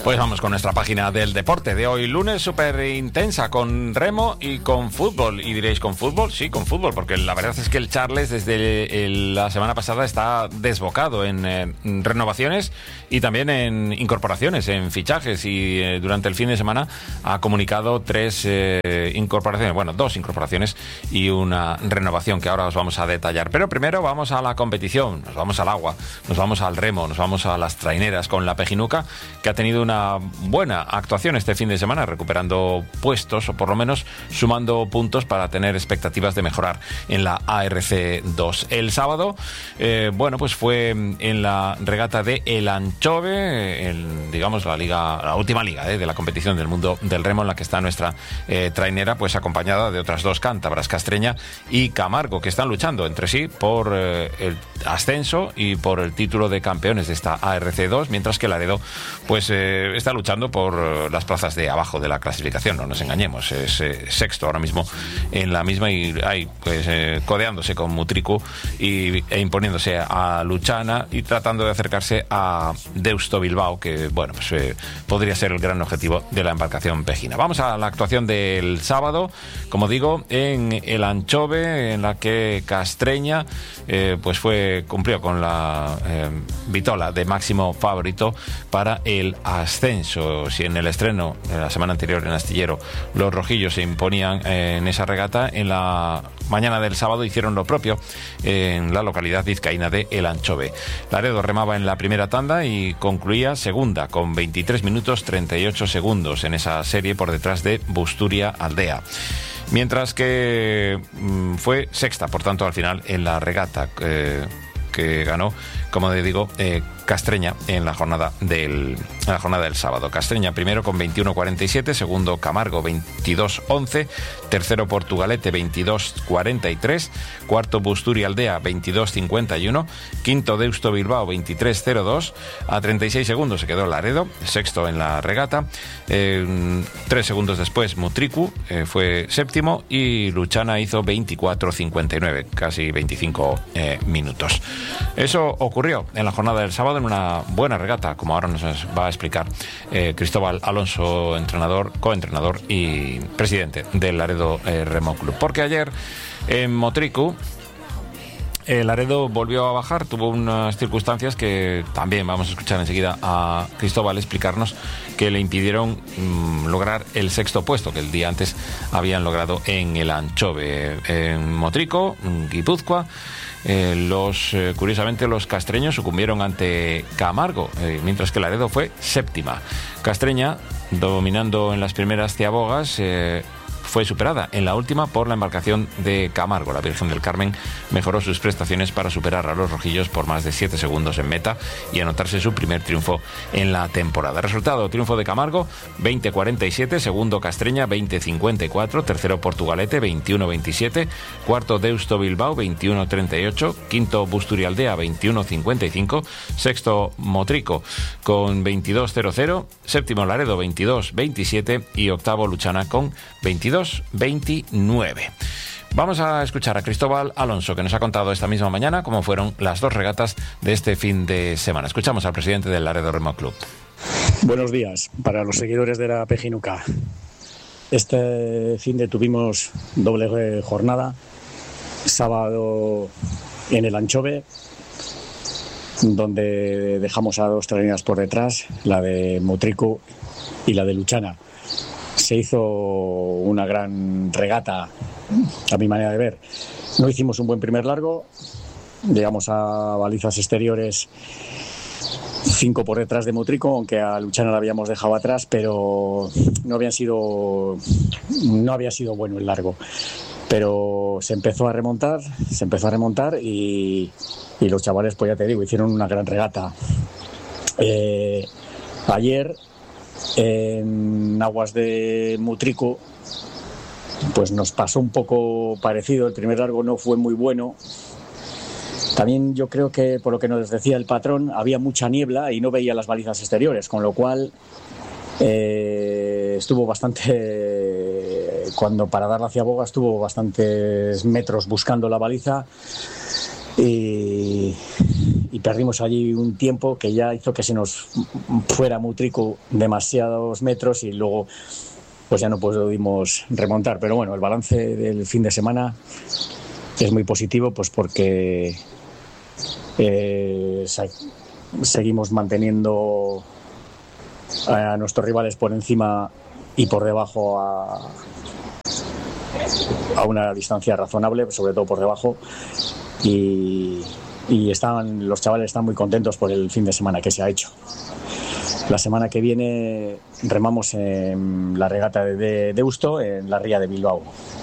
Pues vamos con nuestra página del deporte de hoy, lunes súper intensa con remo y con fútbol. Y diréis, ¿con fútbol? Sí, con fútbol, porque la verdad es que el Charles desde la semana pasada está desbocado en renovaciones y también en incorporaciones, en fichajes. Y durante el fin de semana ha comunicado 3 incorporaciones, bueno, 2 incorporaciones y una renovación que ahora os vamos a detallar. Pero primero vamos a la competición, nos vamos al agua, nos vamos al remo, nos vamos a las traineras con la Pejinuca, que ha tenido una buena actuación este fin de semana, recuperando puestos o por lo menos sumando puntos para tener expectativas de mejorar en la ARC2. El sábado, bueno, pues fue en la regata de El Anchove, digamos la última liga de la competición del mundo del remo, en la que está nuestra trainera, pues acompañada de otras 2 cántabras, Castreña y Camargo, que están luchando entre sí por el ascenso y por el título de campeones de esta ARC2, mientras que Laredo pues está luchando por las plazas de abajo de la clasificación, no nos engañemos, es sexto ahora mismo en la misma, y ahí pues codeándose con Mutriku e imponiéndose a Luchana y tratando de acercarse a Deusto Bilbao, que bueno, pues podría ser el gran objetivo de la embarcación pejina. Vamos a la actuación del sábado, como digo, en El Anchove, en la que Castreña pues cumplió con la vitola de máximo favorito para el ascenso. Si en el estreno de la semana anterior en Astillero los rojillos se imponían en esa regata, en la mañana del sábado hicieron lo propio en la localidad vizcaína de El Anchove. Laredo remaba en la primera tanda y concluía segunda con 23 minutos 38 segundos en esa serie, por detrás de Busturia Aldea, mientras que fue sexta, por tanto, al final en la regata que ganó, como digo, Castreña en la jornada del sábado. Castreña primero con 21.47, segundo Camargo 22.11, tercero Portugalete 22.43, cuarto Busturia Aldea 22.51, quinto Deusto Bilbao 23.02, a 36 segundos se quedó Laredo, sexto en la regata, 3 segundos después Mutriku fue séptimo y Luchana hizo 24.59, casi 25 minutos. Eso ocurrió en la jornada del sábado en una buena regata, como ahora nos va a explicar Cristóbal Alonso, coentrenador y presidente del Laredo Remo Club. Porque ayer en Motriku Laredo volvió a bajar, tuvo unas circunstancias que también vamos a escuchar enseguida a Cristóbal explicarnos, que le impidieron lograr el sexto puesto que el día antes habían logrado en El Anchove. En Motrico, Guipúzcoa, curiosamente los castreños sucumbieron ante Camargo, mientras que Laredo fue séptima. Castreña, dominando en las primeras ciabogas, fue superada en la última por la embarcación de Camargo. La Virgen del Carmen mejoró sus prestaciones para superar a los rojillos por más de 7 segundos en meta y anotarse su primer triunfo en la temporada. Resultado: triunfo de Camargo 20.47, segundo Castreña 20.54, tercero Portugalete 21.27, cuarto Deusto Bilbao 21.38, quinto Busturia Aldea 21.55, sexto Motrico con 22.00, séptimo Laredo 22.27 y octavo Luchana con 22.29. Vamos a escuchar a Cristóbal Alonso, que nos ha contado esta misma mañana cómo fueron las 2 regatas de este fin de semana. Escuchamos al presidente del Laredo Remo Club. Buenos días para los seguidores de la Pejinuca. Este fin de tuvimos doble jornada. Sábado en El Anchove, donde dejamos a 2 traineras por detrás, la de Motrico y la de Luchana. Se hizo una gran regata, a mi manera de ver. No hicimos un buen primer largo, llegamos a balizas exteriores 5 por detrás de Motrico, aunque a Luchana la habíamos dejado atrás, pero no había sido bueno el largo. Pero se empezó a remontar y los chavales, pues ya te digo, hicieron una gran regata. Ayer, en aguas de Mutrico, pues nos pasó un poco parecido. El primer largo no fue muy bueno. También yo creo que, por lo que nos decía el patrón, había mucha niebla y no veía las balizas exteriores, con lo cual estuvo bastante, cuando para dar la ciaboga estuvo bastantes metros buscando la baliza y y perdimos allí un tiempo que ya hizo que se nos fuera Mutriku demasiados metros y luego pues ya no pudimos remontar. Pero bueno, el balance del fin de semana es muy positivo, pues porque seguimos manteniendo a nuestros rivales por encima y por debajo a una distancia razonable, sobre todo por debajo, y los chavales están muy contentos por el fin de semana que se ha hecho. La semana que viene remamos en la regata de Deusto, en la ría de Bilbao.